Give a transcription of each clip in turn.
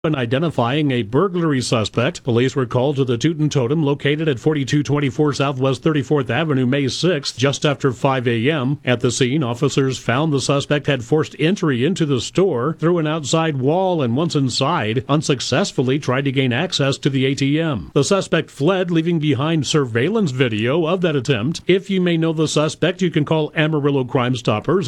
In identifying a burglary suspect, police were called to the Tootin' Totem located at 4224 Southwest 34th Avenue May 6th, just after 5 a.m. At the scene, officers found the suspect had forced entry into the store through an outside wall and once inside, unsuccessfully tried to gain access to the ATM. The suspect fled, leaving behind surveillance video of that attempt. If you may know the suspect, you can call Amarillo Crime Stoppers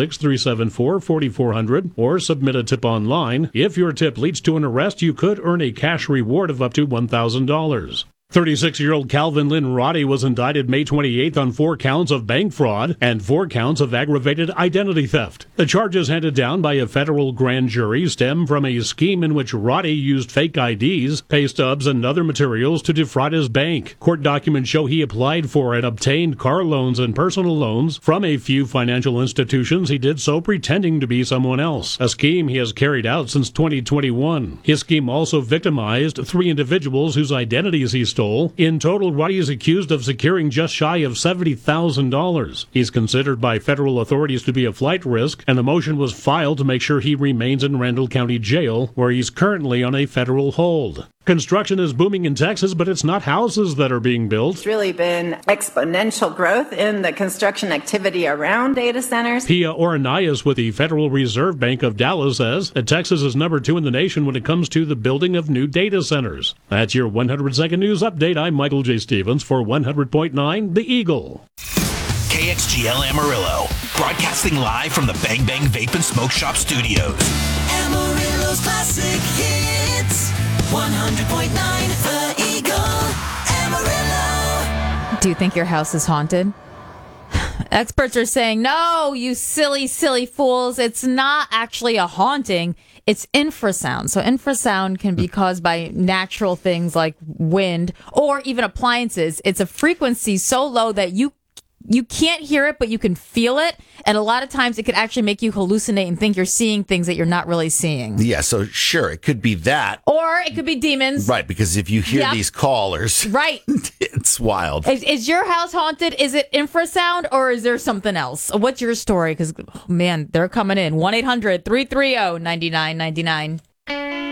806-374-4400 or submit a tip online. If your tip leads to an arrest, you could earn a cash reward of up to $1,000. 36-year-old Calvin Lynn Roddy was indicted May 28th on 4 counts of bank fraud and 4 counts of aggravated identity theft. The charges handed down by a federal grand jury stem from a scheme in which Roddy used fake IDs, pay stubs, and other materials to defraud his bank. Court documents show he applied for and obtained car loans and personal loans from a few financial institutions. He did so pretending to be someone else, a scheme he has carried out since 2021. His scheme also victimized 3 individuals whose identities he stole. In total, Roddy is accused of securing just shy of $70,000. He's considered by federal authorities to be a flight risk, and a motion was filed to make sure he remains in Randall County Jail, where he's currently on a federal hold. Construction is booming in Texas, but it's not houses that are being built. It's really been exponential growth in the construction activity around data centers. Pia Oranias with the Federal Reserve Bank of Dallas says that Texas is number 2 in the nation when it comes to the building of new data centers. That's your 100-second news update. I'm Michael J. Stevens for 100.9 The Eagle. KXGL Amarillo, broadcasting live from the Bang Bang Vape and Smoke Shop studios. Amarillo's classic hits. 100.9 The Eagle, Amarillo. Do you think your house is haunted? Experts are saying, no, you silly, silly fools. It's not actually a haunting. It's infrasound. So infrasound can be caused by natural things like wind or even appliances. It's a frequency so low that you can't hear it, but you can feel it. And a lot of times it could actually make you hallucinate and think you're seeing things that you're not really seeing. Yeah, so sure, it could be that. Or it could be demons. Right, because if you hear these callers, right, it's wild. Is your house haunted? Is it infrasound or is there something else? What's your story? Because, man, they're coming in. 1-800-330-9999.